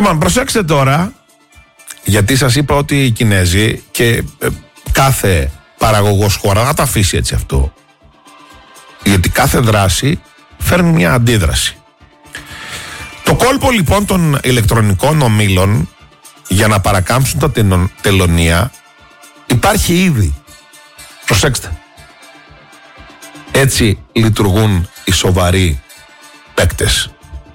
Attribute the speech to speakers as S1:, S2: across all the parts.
S1: Λοιπόν, προσέξτε τώρα, γιατί σας είπα ότι οι Κινέζοι και κάθε παραγωγός χώρα θα τα αφήσει έτσι αυτό. Γιατί κάθε δράση φέρνει μια αντίδραση. Το κόλπο λοιπόν των ηλεκτρονικών ομίλων για να παρακάμψουν τα τελωνεία υπάρχει ήδη. Προσέξτε. Έτσι λειτουργούν οι σοβαροί παίκτες.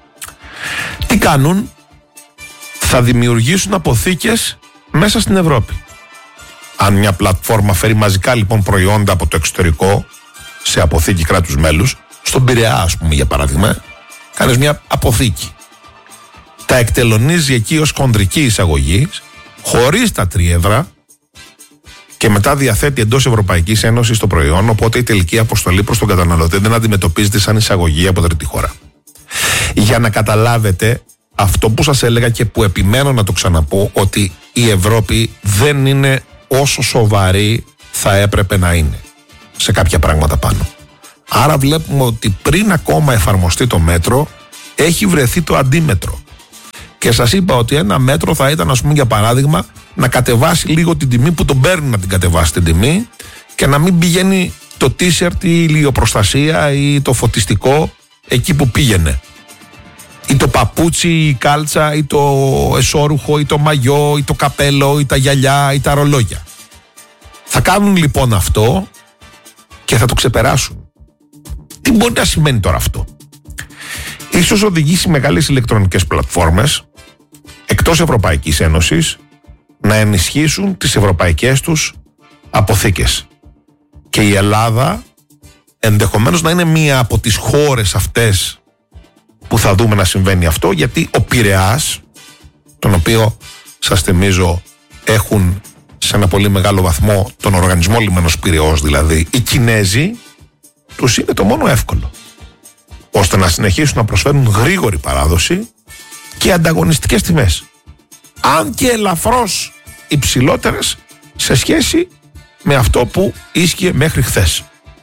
S1: Τι κάνουν? Θα δημιουργήσουν αποθήκες μέσα στην Ευρώπη. Αν μια πλατφόρμα φέρει μαζικά λοιπόν προϊόντα από το εξωτερικό σε αποθήκη κράτους μέλους, στον Πειραιά ας πούμε για παράδειγμα, κάνεις μια αποθήκη. Τα εκτελωνίζει εκεί ως χονδρική εισαγωγή, χωρίς τα τρίεδρα, και μετά διαθέτει εντός Ευρωπαϊκής Ένωσης το προϊόν, οπότε η τελική αποστολή προς τον καταναλωτή δεν αντιμετωπίζεται σαν εισαγωγή από τρίτη χώρα. Για να καταλάβετε αυτό που σας έλεγα και που επιμένω να το ξαναπώ, ότι η Ευρώπη δεν είναι όσο σοβαρή θα έπρεπε να είναι σε κάποια πράγματα πάνω. Άρα βλέπουμε ότι πριν ακόμα εφαρμοστεί το μέτρο, έχει βρεθεί το αντίμετρο. Και σας είπα ότι ένα μέτρο θα ήταν, ας πούμε, για παράδειγμα, να κατεβάσει λίγο την τιμή που τον παίρνει, να την κατεβάσει την τιμή, και να μην πηγαίνει το t-shirt ή η ηλιοπροστασία ή το φωτιστικό εκεί που πήγαινε. Ή το παπούτσι, ή η κάλτσα, ή το εσώρουχο, ή το μαγιό, ή το καπέλο, ή τα γυαλιά, ή τα ρολόγια. Θα κάνουν λοιπόν αυτό και θα το ξεπεράσουν. Τι μπορεί να σημαίνει τώρα αυτό? Ίσως οδηγήσει μεγάλες ηλεκτρονικές πλατφόρμες εκτός Ευρωπαϊκής Ένωσης να ενισχύσουν τις ευρωπαϊκές τους αποθήκες. Και η Ελλάδα ενδεχομένως να είναι μία από τις χώρες αυτές που θα δούμε να συμβαίνει αυτό, γιατί ο Πειραιάς, τον οποίο σας θυμίζω έχουν σε ένα πολύ μεγάλο βαθμό τον οργανισμό Λιμενός Πειραιώς, δηλαδή οι Κινέζοι, τους είναι το μόνο εύκολο, ώστε να συνεχίσουν να προσφέρουν γρήγορη παράδοση και ανταγωνιστικές τιμές, αν και ελαφρώς υψηλότερες σε σχέση με αυτό που ίσχυε μέχρι χθες.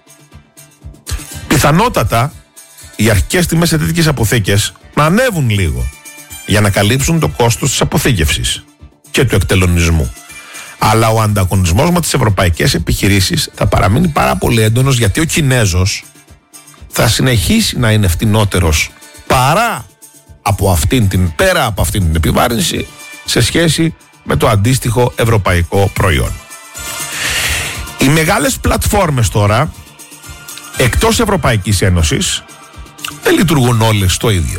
S1: Πιθανότατα οι αρχικές τιμές σε τέτοιες αποθήκες να ανέβουν λίγο για να καλύψουν το κόστος της αποθήκευσης και του εκτελονισμού. Αλλά ο ανταγωνισμός με τις ευρωπαϊκές επιχειρήσεις θα παραμείνει πάρα πολύ έντονος, γιατί ο Κινέζος θα συνεχίσει να είναι φτηνότερος πέρα από αυτήν την επιβάρυνση σε σχέση με το αντίστοιχο ευρωπαϊκό προϊόν. Οι μεγάλες πλατφόρμες τώρα εκτός Ευρωπαϊκής Ένωσης δεν λειτουργούν όλες το ίδιο.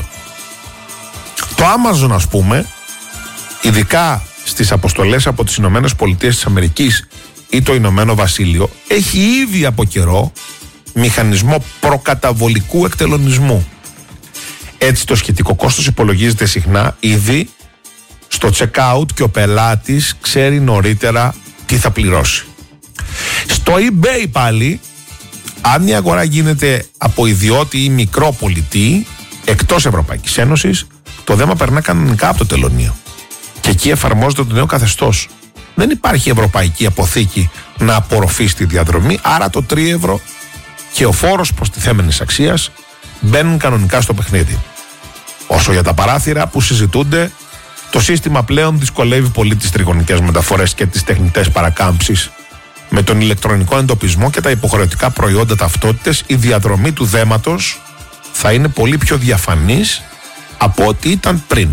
S1: Το Amazon, ας πούμε, ειδικά στις αποστολές από τις Ηνωμένες Πολιτείες της Αμερικής ή το Ηνωμένο Βασίλειο, έχει ήδη από καιρό μηχανισμό προκαταβολικού εκτελονισμού. Έτσι το σχετικό κόστος υπολογίζεται συχνά ήδη στο checkout και ο πελάτης ξέρει νωρίτερα τι θα πληρώσει. Στο eBay πάλι, αν η αγορά γίνεται από ιδιώτη ή μικρό πολιτή εκτός Ευρωπαϊκής Ένωσης, το δέμα περνά κανονικά από το τελωνείο. Και εκεί εφαρμόζεται το νέο καθεστώς. Δεν υπάρχει ευρωπαϊκή αποθήκη να απορροφήσει τη διαδρομή, άρα το 3 ευρώ και ο φόρος προστιθέμενης αξίας μπαίνουν κανονικά στο παιχνίδι. Όσο για τα παράθυρα που συζητούνται, το σύστημα πλέον δυσκολεύει πολύ τις τριγωνικές μεταφορές και τις τεχνητές παρακάμψεις. Με τον ηλεκτρονικό εντοπισμό και τα υποχρεωτικά προϊόντα ταυτότητες, η διαδρομή του δέματος θα είναι πολύ πιο διαφανής από ό,τι ήταν πριν.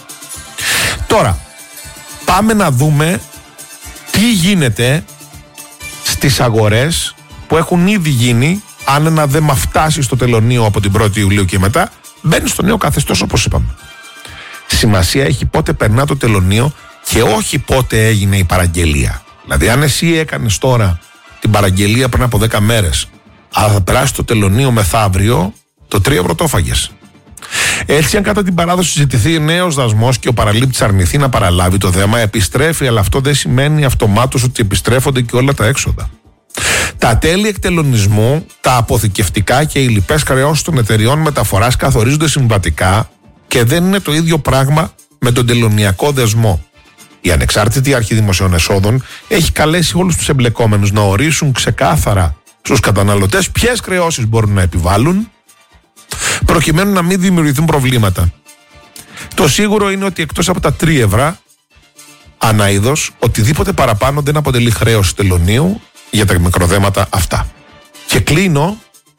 S1: Τώρα, πάμε να δούμε τι γίνεται στις αγορές που έχουν ήδη γίνει. Αν ένα δέμα φτάσει στο τελωνείο από την 1η Ιουλίου και μετά, μπαίνει στο νέο καθεστώς, όπως είπαμε. Σημασία έχει πότε περνά το τελωνείο και όχι πότε έγινε η παραγγελία. Δηλαδή, αν εσύ έκανες τώρα την παραγγελία πριν από 10 μέρες, αλλά θα περάσει το τελωνείο μεθαύριο, το 3 ευρώ το έφαγες. Έτσι, αν κατά την παράδοση ζητηθεί νέος δασμός και ο παραλήπτης αρνηθεί να παραλάβει το δέμα, επιστρέφει, αλλά αυτό δεν σημαίνει αυτομάτως ότι επιστρέφονται και όλα τα έξοδα. Τα τέλη εκτελονισμού, τα αποθηκευτικά και οι λοιπές χρεώσεις των εταιριών μεταφοράς καθορίζονται συμβατικά και δεν είναι το ίδιο πράγμα με τον τελωνειακό δεσμό. Η ανεξάρτητη αρχή δημοσίων εσόδων έχει καλέσει όλους τους εμπλεκόμενους να ορίσουν ξεκάθαρα στους καταναλωτές ποιες χρεώσεις μπορούν να επιβάλλουν, προκειμένου να μην δημιουργηθούν προβλήματα. Το σίγουρο είναι ότι εκτός από τα 3 ευρώ ανά είδος, οτιδήποτε παραπάνω δεν αποτελεί χρέος τελωνίου για τα μικροδέματα αυτά. Και κλείνω,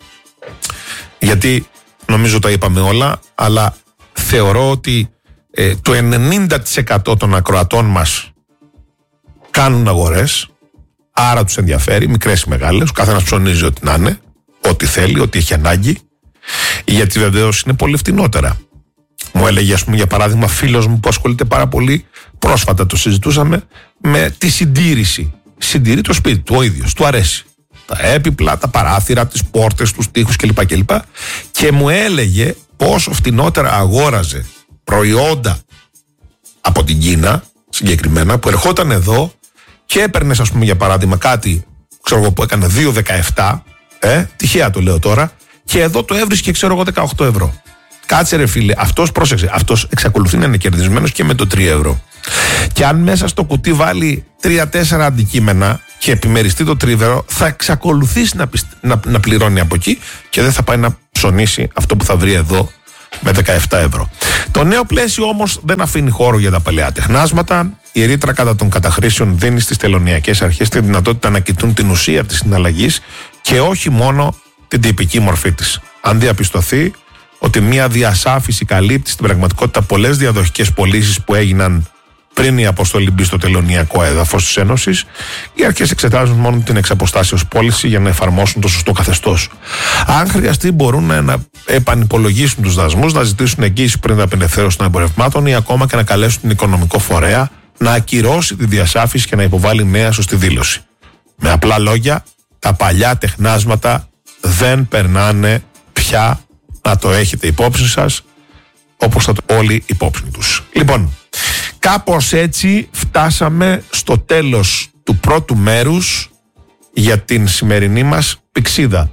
S1: γιατί νομίζω τα είπαμε όλα, αλλά θεωρώ ότι το 90% των ακροατών μας κάνουν αγορές, άρα τους ενδιαφέρει, μικρές ή μεγάλες, ο καθένας ψωνίζει ό,τι να είναι, ό,τι θέλει, ό,τι έχει ανάγκη, γιατί βεβαίως είναι πολύ φτηνότερα. Μου έλεγε, ας πούμε, για παράδειγμα, φίλος μου που ασχολείται πάρα πολύ, πρόσφατα το συζητούσαμε, με τη συντήρηση. Συντηρεί το σπίτι του ο ίδιος, του αρέσει. Τα έπιπλα, τα παράθυρα, τις πόρτες, τους τοίχους κλπ. Και μου έλεγε πόσο φτηνότερα αγόραζε προϊόντα από την Κίνα, συγκεκριμένα, που ερχόταν εδώ και έπαιρνες, ας πούμε, για παράδειγμα, κάτι, ξέρω εγώ, που έκανε 2,17, τυχαία το λέω τώρα, και εδώ το έβρισκε, ξέρω εγώ, 18 ευρώ. Κάτσε ρε φίλε, αυτός, πρόσεξε, αυτός εξακολουθεί να είναι κερδισμένος και με το 3 ευρώ. Και αν μέσα στο κουτί βάλει 3-4 αντικείμενα και επιμεριστεί το 3 ευρώ, θα εξακολουθήσει να πληρώνει από εκεί και δεν θα πάει να ψωνίσει αυτό που θα βρει εδώ με 17 ευρώ. Το νέο πλαίσιο όμως δεν αφήνει χώρο για τα παλαιά τεχνάσματα. Η ρήτρα κατά των καταχρήσεων δίνει στις τελωνειακές αρχές τη δυνατότητα να κοιτούν την ουσία της συναλλαγής και όχι μόνο την τυπική μορφή της. Αν διαπιστωθεί ότι μια διασάφηση καλύπτει στην πραγματικότητα πολλές διαδοχικές πωλήσεις που έγιναν πριν η αποστολή μπει στο τελωνειακό έδαφος της Ένωσης, οι αρχές εξετάζουν μόνο την εξαποστάσεως πώληση για να εφαρμόσουν το σωστό καθεστώς. Αν χρειαστεί, μπορούν να επανυπολογίσουν τους δασμούς, να ζητήσουν εγγύηση πριν την απελευθέρωση των εμπορευμάτων ή ακόμα και να καλέσουν την οικονομικό φορέα να ακυρώσει τη διασάφηση και να υποβάλει νέα σωστή δήλωση. Με απλά λόγια, τα παλιά τεχνάσματα δεν περνάνε πια, να το έχετε υπόψη σας, όπως θα το όλοι υπόψη τους. Λοιπόν, κάπως έτσι φτάσαμε στο τέλος του πρώτου μέρους για την σημερινή μας πηξίδα.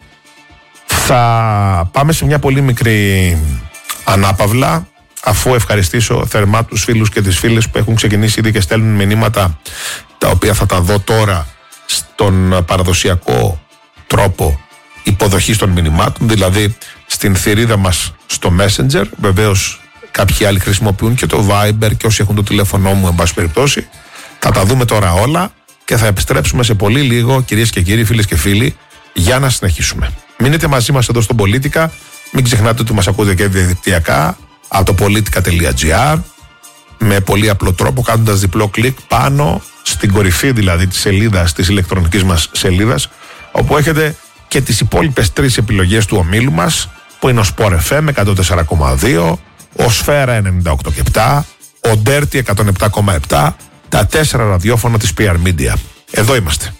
S1: Θα πάμε σε μια πολύ μικρή ανάπαυλα, αφού ευχαριστήσω θερμά τους φίλους και τις φίλες που έχουν ξεκινήσει ήδη και στέλνουν μηνύματα, τα οποία θα τα δω τώρα στον παραδοσιακό τρόπο υποδοχής των μηνυμάτων, δηλαδή στην θηρίδα μας στο Messenger. Βεβαίως κάποιοι άλλοι χρησιμοποιούν και το Viber και όσοι έχουν το τηλέφωνο μου, εν πάση περιπτώσει. Θα τα δούμε τώρα όλα και θα επιστρέψουμε σε πολύ λίγο, κυρίες και κύριοι, φίλες και φίλοι, για να συνεχίσουμε. Μείνετε μαζί μας εδώ στον Πολίτικα. Μην ξεχνάτε ότι μας ακούτε και διαδικτυακά από το politica.gr, με πολύ απλό τρόπο, κάνοντας διπλό κλικ πάνω στην κορυφή δηλαδή της σελίδας, της ηλεκτρονικής μας σελίδας, όπου έχετε και τις υπόλοιπες 3 επιλογές του ομίλου μας, που είναι ο Sport FM 104,2, ο Σφαίρα 98,7, ο Dirty 107,7, τα 4 ραδιόφωνα της PR Media. Εδώ είμαστε.